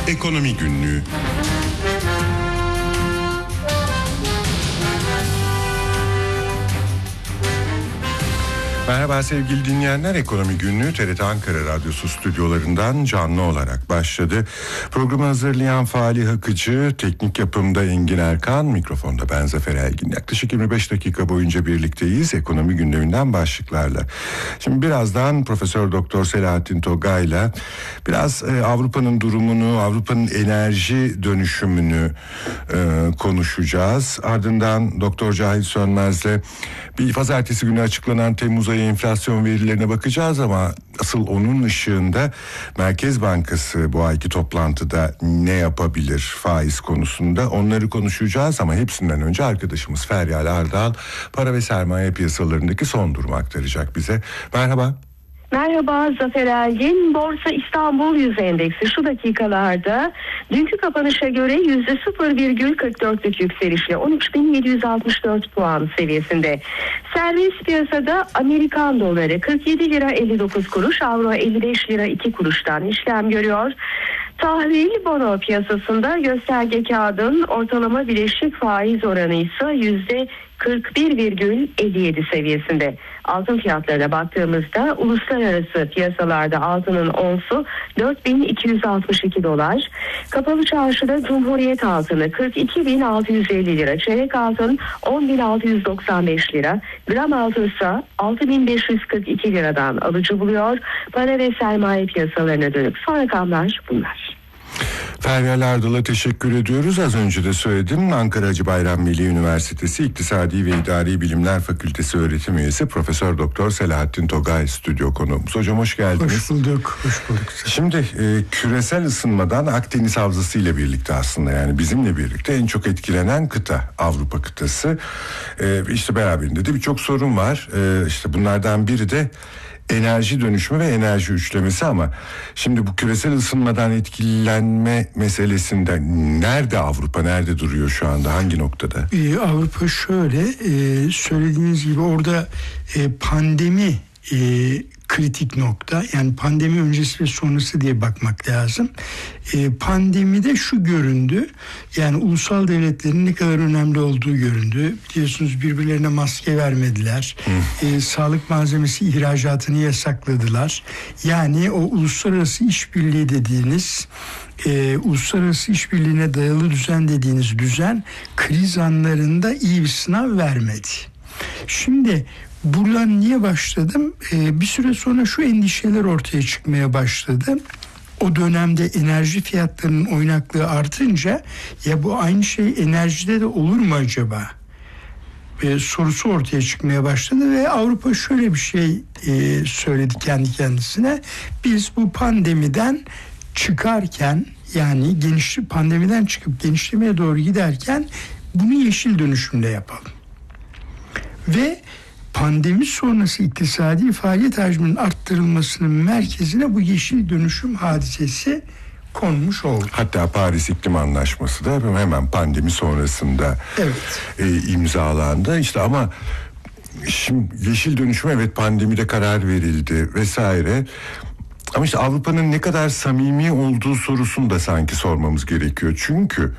Ekonomi Günlüğü. Merhaba sevgili dinleyenler, Ekonomi Günlüğü TRT Ankara Radyosu stüdyolarından canlı olarak başladı. Programı hazırlayan Falih Akıcı, teknik yapımda Engin Erkan, mikrofonda ben Zafer Elgin. Yaklaşık 25 dakika boyunca birlikteyiz ekonomi gündeminden başlıklarla. Şimdi birazdan Profesör Doktor Selahattin Togay'la biraz Avrupa'nın durumunu, Avrupa'nın enerji dönüşümünü konuşacağız. Ardından Doktor Cahit Sönmez'le bir pazartesi günü açıklanan Temmuz ayı enflasyon verilerine bakacağız ama asıl onun ışığında Merkez Bankası bu ayki toplantıda ne yapabilir faiz konusunda, onları konuşacağız ama hepsinden önce arkadaşımız Feryal Ardal para ve sermaye piyasalarındaki son durumu aktaracak bize. Merhaba. Merhaba Zafer Elgin. Borsa İstanbul Yüz Endeksi şu dakikalarda dünkü kapanışa göre %0,44'lük yükselişle 13.764 puan seviyesinde. Serbest piyasada Amerikan doları 47 lira 59 kuruş, avro 55 lira 2 kuruştan işlem görüyor. Tahvil bono piyasasında gösterge kağıdın ortalama bileşik faiz oranı ise %41,57 seviyesinde. Altın fiyatlarına baktığımızda uluslararası piyasalarda altının onsu 4.262 dolar. Kapalı çarşıda Cumhuriyet altını 42.650 lira, çeyrek altın 10.695 lira, gram altın ise 6.542 liradan alıcı buluyor. Para ve sermaye piyasalarına dönük son rakamlar bunlar. Feryal Ardal'a teşekkür ediyoruz. Az önce de söyledim. Ankara Hacı Bayram Veli Üniversitesi İktisadi ve İdari Bilimler Fakültesi öğretim üyesi Profesör Doktor Selahattin Togay stüdyo konuğumuz. Hocam hoş geldiniz. Hoş bulduk. Hoş bulduk. Şimdi küresel ısınmadan Akdeniz Havzası ile birlikte aslında, yani bizimle birlikte en çok etkilenen kıta Avrupa kıtası. İşte beraberinde de birçok sorun var. İşte bunlardan biri de enerji dönüşümü ve enerji üçlemesi ama şimdi bu küresel ısınmadan etkilenme meselesinde nerede Avrupa, nerede duruyor şu anda, hangi noktada? Avrupa şöyle, söylediğiniz gibi orada pandemi kritik nokta, yani pandemi öncesi ve sonrası diye bakmak lazım. Pandemide şu göründü, yani ulusal devletlerin ne kadar önemli olduğu göründü. Biliyorsunuz birbirlerine maske vermediler. Sağlık malzemesi ihracatını yasakladılar. Yani o uluslararası işbirliği dediğiniz, uluslararası işbirliğine dayalı düzen dediğiniz düzen kriz anlarında iyi bir sınav vermedi. Şimdi buradan niye başladım? Bir süre sonra şu endişeler ortaya çıkmaya başladı. O dönemde enerji fiyatlarının oynaklığı artınca ya bu aynı şey enerjide de olur mu acaba? Sorusu ortaya çıkmaya başladı ve Avrupa şöyle bir şey söyledi kendi kendisine. Biz bu pandemiden çıkarken, yani pandemiden çıkıp genişlemeye doğru giderken bunu yeşil dönüşümle yapalım. Ve pandemi sonrası iktisadi faaliyet hacminin arttırılmasının merkezine bu yeşil dönüşüm hadisesi konmuş oldu. Hatta Paris İklim Anlaşması da hemen pandemi sonrasında imzalandı. İşte ama şimdi yeşil dönüşüm, evet, pandemide karar verildi vesaire. Ama işte Avrupa'nın ne kadar samimi olduğu sorusunu da sanki sormamız gerekiyor. Çünkü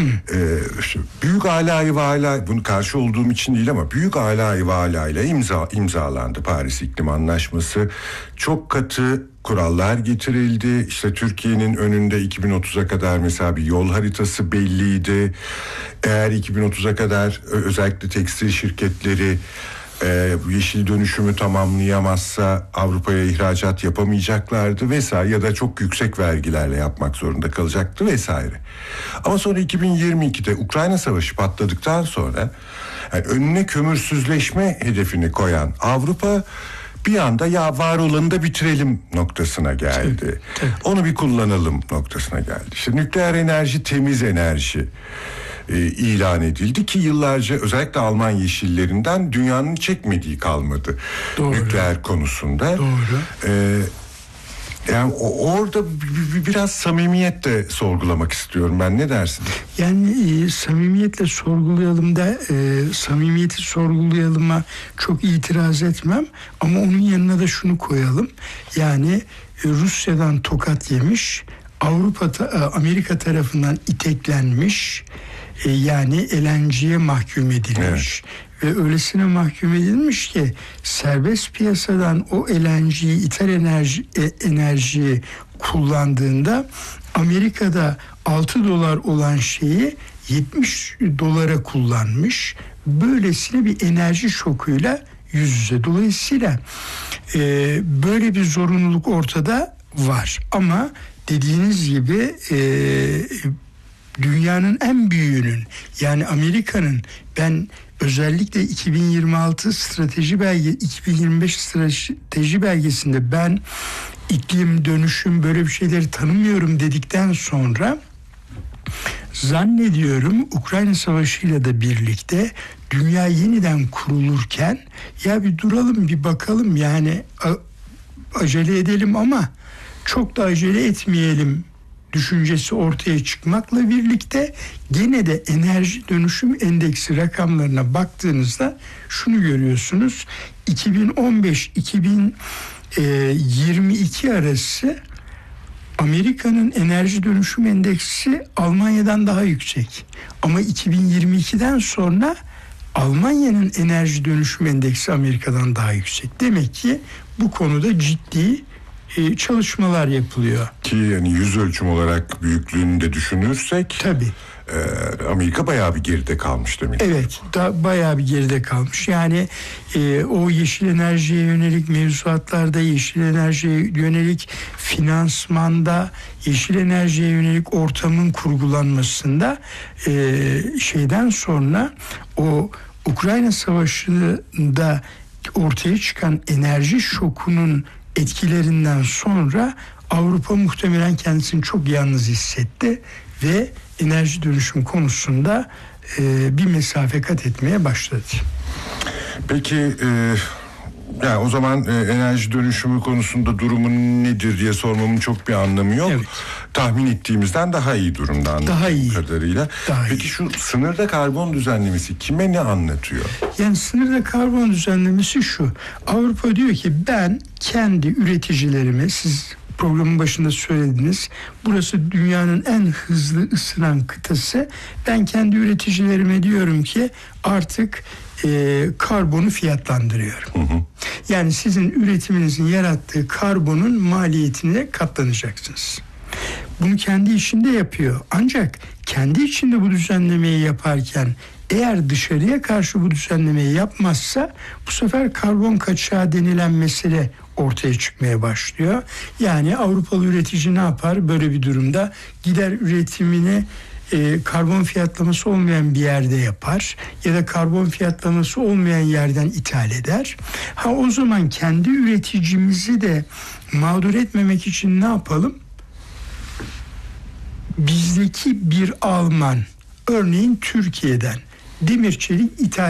büyük alâ-i vâlâ, bunu karşı olduğum için değil ama büyük alâ-i vâlâ ile imzalandı Paris İklim Anlaşması. Çok katı kurallar getirildi. İşte Türkiye'nin önünde 2030'a kadar mesela bir yol haritası belliydi. Eğer 2030'a kadar özellikle tekstil şirketleri yeşil dönüşümü tamamlayamazsa Avrupa'ya ihracat yapamayacaklardı vesaire, ya da çok yüksek vergilerle yapmak zorunda kalacaktı vesaire. Ama sonra 2022'de Ukrayna Savaşı patladıktan sonra yani önüne kömürsüzleşme hedefini koyan Avrupa bir anda ya var olanı da bitirelim noktasına geldi. Onu bir kullanalım noktasına geldi. İşte nükleer enerji, temiz enerji ilan edildi ki yıllarca özellikle Alman yeşillerinden dünyanın çekmediği kalmadı. Doğru. Nükleer konusunda. Doğru. Yani orada biraz samimiyet de sorgulamak istiyorum ben. Ne dersin? Yani samimiyetle sorgulayalım da samimiyeti sorgulayalıma çok itiraz etmem. Ama onun yanına da şunu koyalım. Yani Rusya'dan tokat yemiş Amerika tarafından iteklenmiş, yani LNG'ye mahkum edilmiş. Ve öylesine mahkum edilmiş ki serbest piyasadan o LNG'yi, ithal enerjiyi kullandığında Amerika'da 6 dolar olan şeyi 70 dolara kullanmış. Böylesine bir enerji şokuyla yüz yüze. Dolayısıyla böyle bir zorunluluk ortada var. Ama dediğiniz gibi dünyanın en büyüğünün, yani Amerika'nın, ben özellikle 2026 strateji belge, 2025 strateji belgesinde ben iklim, dönüşüm, böyle bir şeyleri tanımıyorum dedikten sonra zannediyorum Ukrayna Savaşı'yla da birlikte dünya yeniden kurulurken ya bir duralım, bir bakalım, yani acele edelim ama çok da acele etmeyelim düşüncesi ortaya çıkmakla birlikte gene de enerji dönüşüm endeksi rakamlarına baktığınızda şunu görüyorsunuz: 2015-2022 arası Amerika'nın enerji dönüşüm endeksi Almanya'dan daha yüksek. Ama 2022'den sonra Almanya'nın enerji dönüşüm endeksi Amerika'dan daha yüksek. Demek ki bu konuda ciddi çalışmalar yapılıyor. Ki yani yüz ölçüm olarak büyüklüğünü de düşünürsek tabii Amerika bayağı bir geride kalmış demek. Evet, bayağı bir geride kalmış. Yani o yeşil enerjiye yönelik mevzuatlarda, yeşil enerjiye yönelik finansmanda, yeşil enerjiye yönelik ortamın kurgulanmasında şeyden sonra o Ukrayna Savaşı'nda ortaya çıkan enerji şokunun etkilerinden sonra Avrupa muhtemelen kendisini çok yalnız hissetti ve enerji dönüşüm konusunda bir mesafe kat etmeye başladı. Peki yani o zaman enerji dönüşümü konusunda durumun nedir diye sormamın çok bir anlamı yok. Evet. Tahmin ettiğimizden daha iyi durumda anladığım kadarıyla. Peki şu sınırda karbon düzenlemesi kime ne anlatıyor? Yani sınırda karbon düzenlemesi şu: Avrupa diyor ki ben kendi üreticilerime, siz programın başında söylediniz, burası dünyanın en hızlı ısınan kıtası, ben kendi üreticilerime diyorum ki artık karbonu fiyatlandırıyorum. Yani sizin üretiminizin yarattığı karbonun maliyetine katlanacaksınız. Bunu kendi içinde yapıyor. Ancak kendi içinde bu düzenlemeyi yaparken eğer dışarıya karşı bu düzenlemeyi yapmazsa bu sefer karbon kaçağı denilen mesele ortaya çıkmaya başlıyor. Yani Avrupalı üretici ne yapar böyle bir durumda? Gider üretimini karbon fiyatlaması olmayan bir yerde yapar ya da karbon fiyatlaması olmayan yerden ithal eder. O zaman kendi üreticimizi de mağdur etmemek için ne yapalım? Bizdeki bir Alman, örneğin Türkiye'den demir çelik ithal